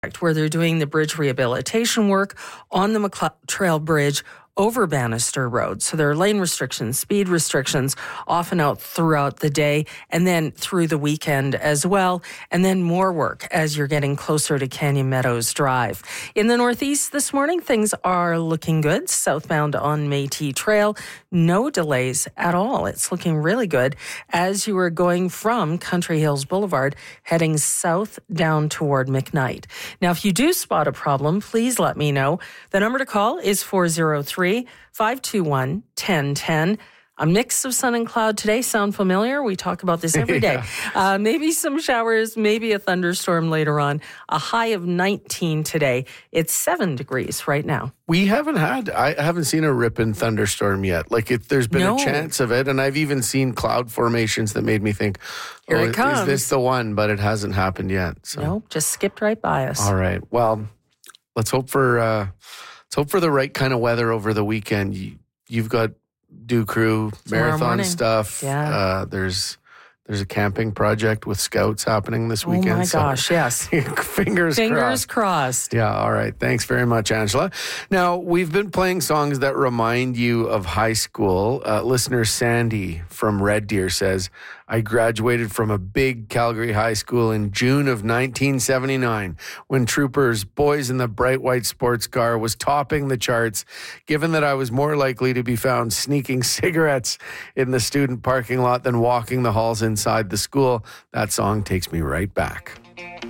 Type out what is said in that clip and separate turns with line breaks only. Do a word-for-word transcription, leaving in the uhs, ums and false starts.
where they're doing the bridge rehabilitation work on the McLeod Trail Bridge over Bannister Road. So there are lane restrictions, speed restrictions, often out throughout the day and then through the weekend as well. And then more work as you're getting closer to Canyon Meadows Drive. In the Northeast this morning, things are looking good. Southbound on Métis Trail, no delays at all. It's looking really good as you are going from Country Hills Boulevard, heading south down toward McKnight. Now, if you do spot a problem, please let me know. The number to call is four oh three, five two one, one oh one oh. A mix of sun and cloud today. Sound familiar? We talk about this every day. yeah. uh, maybe some showers, maybe a thunderstorm later on. A high of nineteen today. It's seven degrees right now.
We haven't had, I haven't seen a ripping thunderstorm yet. Like, if there's been
no.
a chance of it, and I've even seen cloud formations that made me think,
Here
oh,
it comes.
Is this the one? But it hasn't happened yet. So.
Nope, just skipped right by us.
All right. Well, let's hope for, uh, let's hope for the right kind of weather over the weekend. You, you've got Do Crew marathon
morning.
stuff.
Yeah.
Uh, there's there's a camping project with scouts happening this weekend.
Oh my
so
gosh, yes.
fingers,
Fingers
crossed.
crossed.
Yeah, all right. Thanks very much, Angela. Now, we've been playing songs that remind you of high school. Uh, listener Sandy from Red Deer says, I graduated from a big Calgary high school in June of nineteen seventy-nine when Troopers' Boys in the Bright White Sports Car was topping the charts, given that I was more likely to be found sneaking cigarettes in the student parking lot than walking the halls inside the school. That song takes me right back.